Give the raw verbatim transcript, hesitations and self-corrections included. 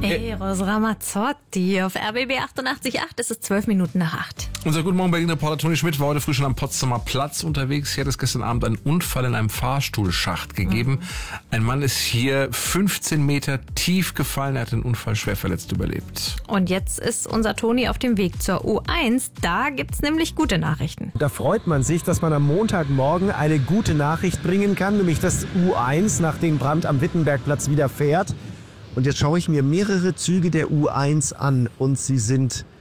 Eros Ramazzotti auf R B B achtundachtzig Komma acht. Es ist zwölf Minuten nach acht. Unser Guten Morgen Berlin-Reporter Toni Schmidt war heute früh schon am Potsdamer Platz unterwegs. Hier hat es gestern Abend einen Unfall in einem Fahrstuhlschacht gegeben. Mhm. Ein Mann ist hier fünfzehn Meter tief gefallen. Er hat den Unfall schwer verletzt überlebt. Und jetzt ist unser Toni auf dem Weg zur U eins. Da gibt's nämlich gute Nachrichten. Da freut man sich, dass man am Montagmorgen eine gute Nachricht bringen kann, nämlich dass U eins nach dem Brand am Wittenbergplatz wieder fährt. Und jetzt schaue ich mir mehrere Züge der U eins an und sie sind